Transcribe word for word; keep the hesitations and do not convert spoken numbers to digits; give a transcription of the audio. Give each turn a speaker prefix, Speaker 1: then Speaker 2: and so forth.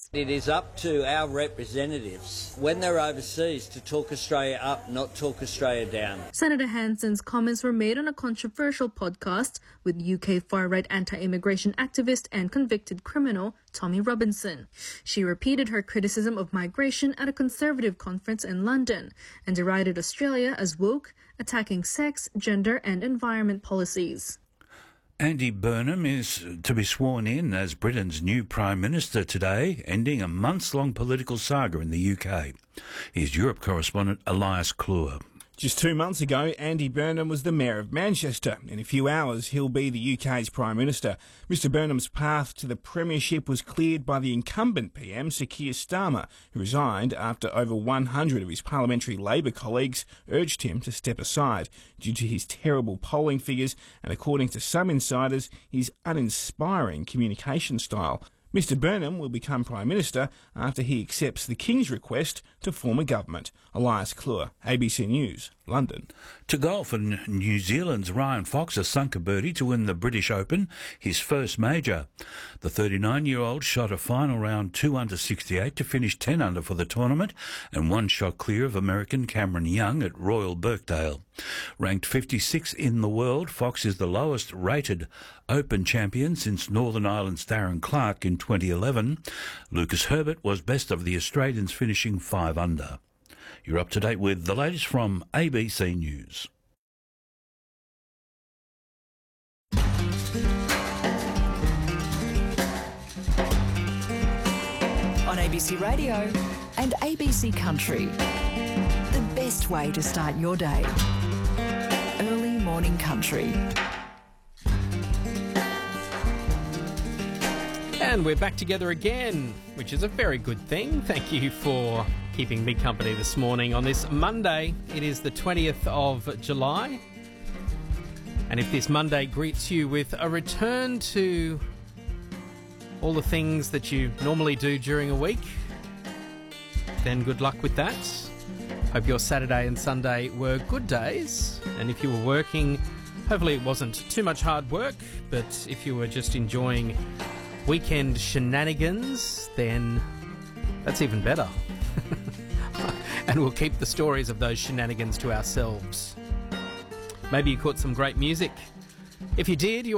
Speaker 1: It is up to our representatives, when they're overseas, to talk Australia up, not talk Australia down.
Speaker 2: Senator Hanson's comments were made on a controversial podcast with U K far-right anti-immigration activist and convicted criminal Tommy Robinson. She repeated her criticism of migration at a Conservative conference in London and derided Australia as woke, attacking sex, gender and environment policies.
Speaker 3: Andy Burnham is to be sworn in as Britain's new Prime Minister today, ending a months-long political saga in the U K. Here's Europe correspondent Elias Clure.
Speaker 4: Just two months ago, Andy Burnham was the Mayor of Manchester. In a few hours, he'll be the U K's Prime Minister. Mister Burnham's path to the premiership was cleared by the incumbent P M, Sir Keir Starmer, who resigned after over one hundred of his parliamentary Labor colleagues urged him to step aside due to his terrible polling figures and, according to some insiders, his uninspiring communication style. Mister Burnham will become Prime Minister after he accepts the King's request to form a government. Elias Clure, A B C News, London.
Speaker 3: To golf, and New Zealand's Ryan Fox has sunk a birdie to win the British Open, his first major. The thirty-nine-year-old shot a final round two under sixty-eight to finish ten under for the tournament and one shot clear of American Cameron Young at Royal Birkdale. Ranked fifty-sixth in the world, Fox is the lowest-rated Open champion since Northern Ireland's Darren Clarke in twenty eleven. Lucas Herbert was best of the Australians, finishing five under. You're up to date with the latest from A B C News.
Speaker 5: On A B C Radio and A B C Country. The best way to start your day. Early morning country.
Speaker 6: And we're back together again, which is a very good thing. Thank you for keeping me company this morning on this Monday. It is the twentieth of July. And if this Monday greets you with a return to all the things that you normally do during a week, then good luck with that. Hope your Saturday and Sunday were good days. And if you were working, hopefully it wasn't too much hard work. But if you were just enjoying weekend shenanigans, then that's even better. And we'll keep the stories of those shenanigans to ourselves. Maybe you caught some great music. If you did, you